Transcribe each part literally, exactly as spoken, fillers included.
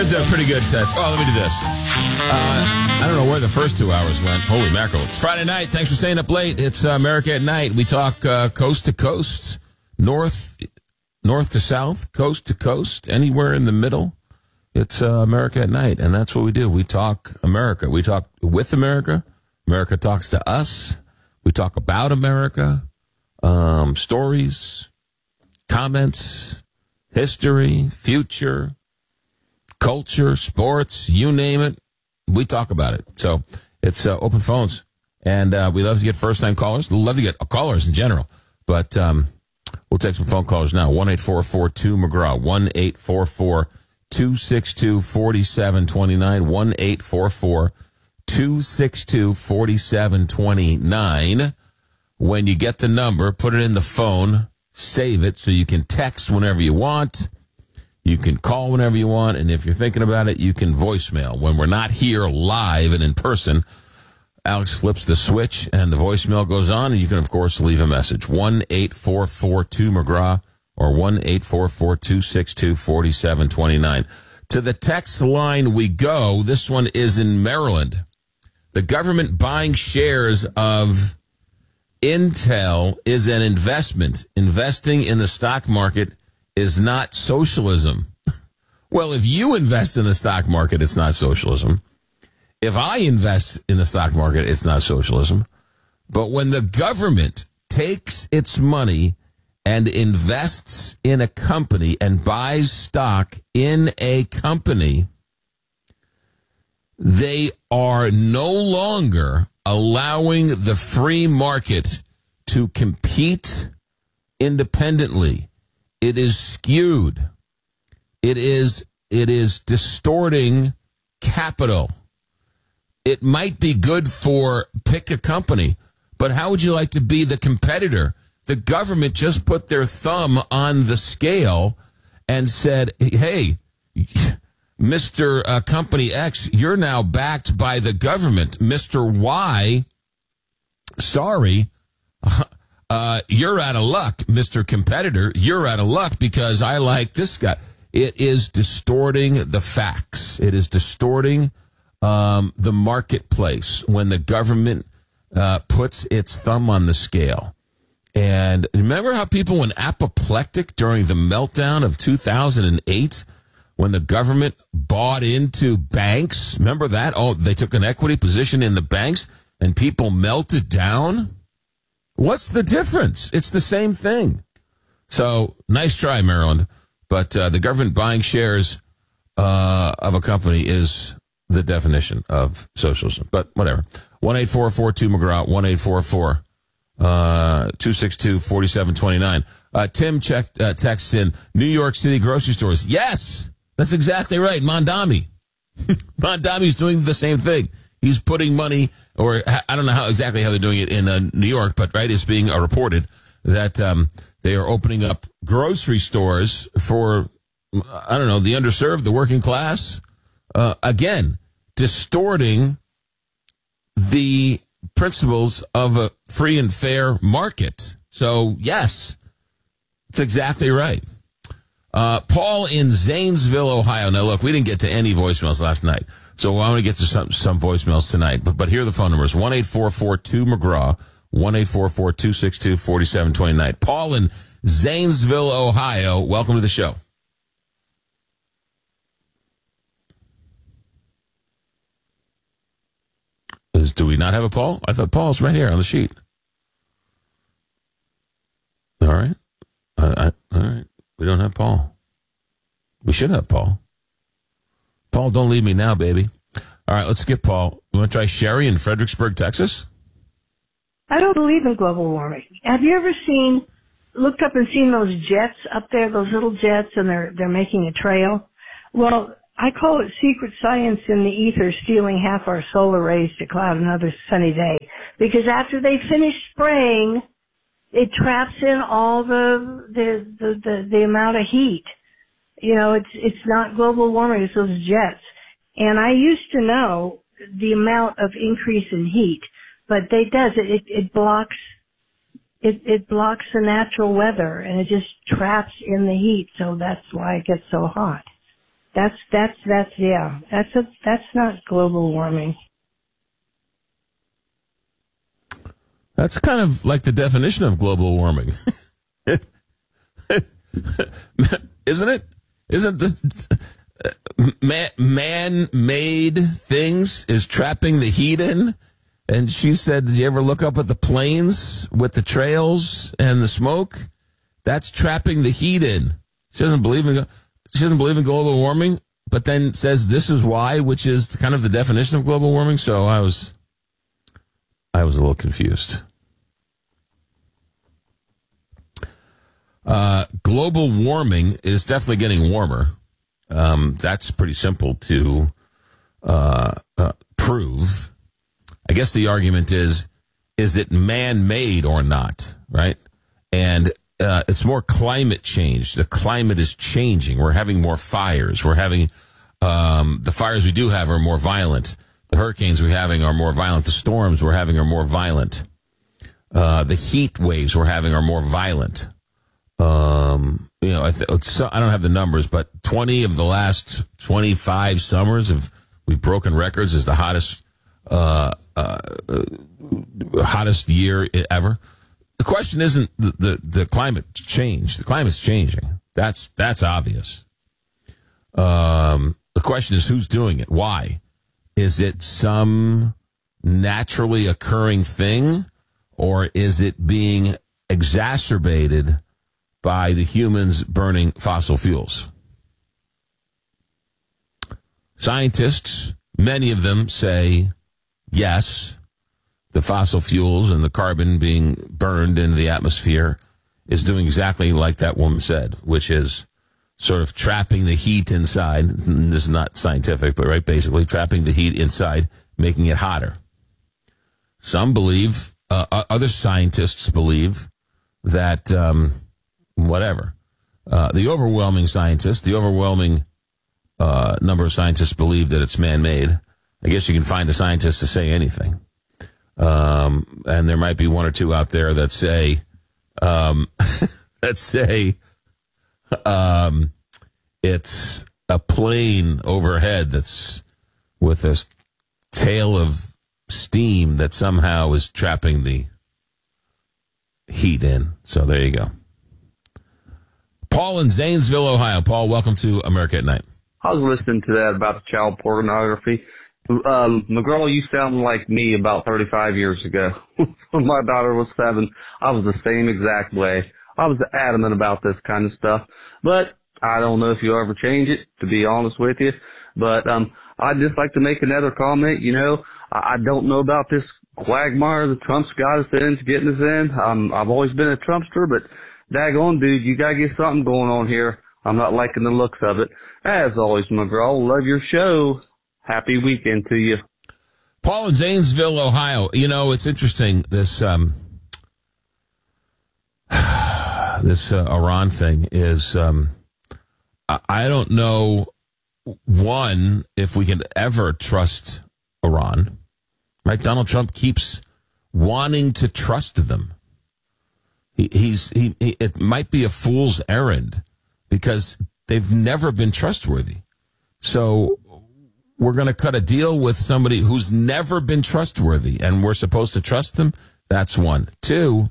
Here's a pretty good test. Oh, let me do this. Uh, I don't know where the first two hours went. Holy mackerel. It's Friday night. Thanks for staying up late. It's uh, America at Night. We talk uh, coast to coast, north, north to south, coast to coast, anywhere in the middle. It's uh, America at Night, and that's what we do. We talk America. We talk with America. America talks to us. We talk about America, um, stories, comments, history, future, culture, sports, you name it. We talk about it. So it's uh, open phones, and uh, we love to get first-time callers. We love to get callers in general, but um, we'll take some phone callers now. one eight four four two McGraw, one eight four four two six two four seven two nine, one eight four four two six two four seven two nine. When you get the number, put it in the phone, save it so you can text whenever you want. You can call whenever you want, and if you're thinking about it, you can voicemail. When we're not here live and in person, Alex flips the switch, and the voicemail goes on, and you can, of course, leave a message. one eight four four two McGraw or one eight four four two six two four seven two nine. To the text line we go. This one is in Maryland. The government buying shares of Intel is an investment. Investing in the stock market is not socialism. Well, if you invest in the stock market, it's not socialism. If I invest in the stock market, it's not socialism. But when the government takes its money and invests in a company and buys stock in a company, they are no longer allowing the free market to compete independently. It is skewed. It is it is distorting capital. It might be good for pick a company, but how would you like to be the competitor? The government just put their thumb on the scale and said, hey, Mister Uh, Company X, you're now backed by the government. Mister Y, sorry, uh, you're out of luck. Mister Competitor, you're out of luck because I like this guy. It is distorting the facts. It is distorting um, the marketplace when the government uh, puts its thumb on the scale. And remember how people went apoplectic during the meltdown of two thousand eight when the government bought into banks? Remember that? Oh, they took an equity position in the banks and people melted down? What's the difference? It's the same thing. So, nice try, Maryland. But uh, the government buying shares uh, of a company is the definition of socialism. But whatever. one eight four four two McGraw, one eight four four two six two four seven two nine. Uh, Tim checked, uh, texts in New York City grocery stores. Yes, that's exactly right. Mondami. Mondami's doing the same thing. He's putting money, or I don't know how exactly how they're doing it in uh, New York, but right, it's being uh, reported that um, they are opening up grocery stores for, I don't know, the underserved, the working class. Uh, again, distorting the principles of a free and fair market. So, yes, it's exactly right. Uh, Paul in Zanesville, Ohio. Now, look, we didn't get to any voicemails last night, so I want to get to some, some voicemails tonight. But, but here are the phone numbers. one eight four four two McGraw, one eight four four two six two four seven two nine. Paul in Zanesville, Ohio. Welcome to the show. Is, do we not have a Paul? I thought Paul's right here on the sheet. All right. I, I, all right. We don't have Paul. We should have Paul. Paul, don't leave me now, baby. All right, let's skip Paul. You want to try Sherry in Fredericksburg, Texas? I don't believe in global warming. Have you ever seen, looked up and seen those jets up there, those little jets, and they're they're making a trail? Well, I call it secret science in the ether, stealing half our solar rays to cloud another sunny day. Because after they finish spraying, it traps in all the the, the the the amount of heat. You know, it's it's not global warming, it's those jets. And I used to know the amount of increase in heat, but they does it it, it blocks it it blocks the natural weather, and it just traps in the heat, so that's why it gets so hot. That's, that's, that's, yeah, that's a, that's not global warming. That's kind of like the definition of global warming. Isn't it? Isn't the man, man-made things is trapping the heat in? And she said, did you ever look up at the plains with the trails and the smoke? That's trapping the heat in. She doesn't believe in she doesn't believe in global warming, but then says this is why, which is kind of the definition of global warming. So I was I was a little confused. Uh, global warming is definitely getting warmer. Um, that's pretty simple to uh, uh, prove. I guess the argument is, is it man-made or not, right? And uh, it's more climate change. The climate is changing. We're having more fires. We're having, um, the fires we do have are more violent. The hurricanes we're having are more violent. The storms we're having are more violent. Uh, the heat waves we're having are more violent. Um, you know, I, th- it's, I don't have the numbers, but twenty of the last twenty-five summers have, we've broken records as the hottest, uh, uh, hottest year ever. The question isn't the, the, the climate change. The climate's changing. That's, that's obvious. Um, the question is who's doing it? Why? Is it some naturally occurring thing, or is it being exacerbated by the humans burning fossil fuels? Scientists, many of them say, yes, the fossil fuels and the carbon being burned into the atmosphere is doing exactly like that woman said, which is sort of trapping the heat inside. This is not scientific, but right, basically trapping the heat inside, making it hotter. Some believe, uh, other scientists believe that, um, whatever. Uh, the overwhelming scientists, the overwhelming uh, number of scientists believe that it's man-made. I guess you can find a scientist to say anything. Um, and there might be one or two out there that say, um, that say, um, it's a plane overhead that's with a tail of steam that somehow is trapping the heat in. So there you go. Paul in Zanesville, Ohio. Paul, welcome to America at Night. I was listening to that about the child pornography. Um, McGraw, you sound like me about thirty-five years ago. When my daughter was seven, I was the same exact way. I was adamant about this kind of stuff. But I don't know if you'll ever change it, to be honest with you. But um, I'd just like to make another comment. You know, I, I don't know about this quagmire that Trump's got us in, getting us in. Um, I've always been a Trumpster, but daggone, dude, you gotta get something going on here. I'm not liking the looks of it. As always, McGraw, love your show. Happy weekend to you. Paul in Zanesville, Ohio. You know, it's interesting, this um, this uh, Iran thing is, um, I don't know, one, if we can ever trust Iran. Right? Donald Trump keeps wanting to trust them. He, he's he, he. It might be a fool's errand because they've never been trustworthy. So we're going to cut a deal with somebody who's never been trustworthy, and we're supposed to trust them. That's one. Two,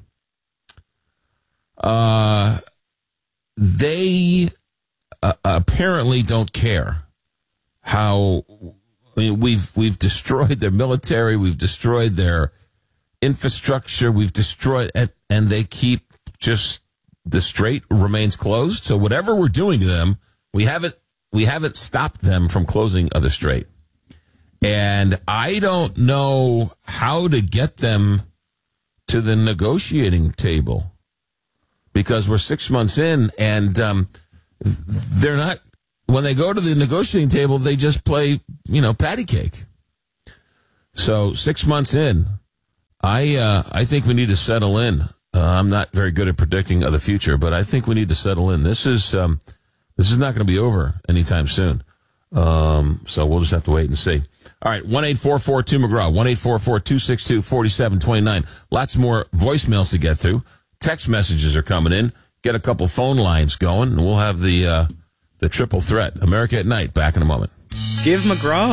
uh, they uh, apparently don't care how. I mean, we've we've destroyed their military, we've destroyed their infrastructure, we've destroyed, and, and they keep just, the strait remains closed. So whatever we're doing to them, we haven't we haven't stopped them from closing the strait. And I don't know how to get them to the negotiating table because we're six months in, and um, they're not. When they go to the negotiating table, they just play, you know, patty cake. So six months in, I uh, I think we need to settle in. Uh, I'm not very good at predicting the future, but I think we need to settle in. This is um, this is not going to be over anytime soon. Um, so we'll just have to wait and see. All right, one eight four four two McGraw, one eight four four two six two four seven two nine. Lots more voicemails to get through. Text messages are coming in. Get a couple phone lines going, and we'll have the uh, The triple threat. America at Night. Back in a moment. Give McGraw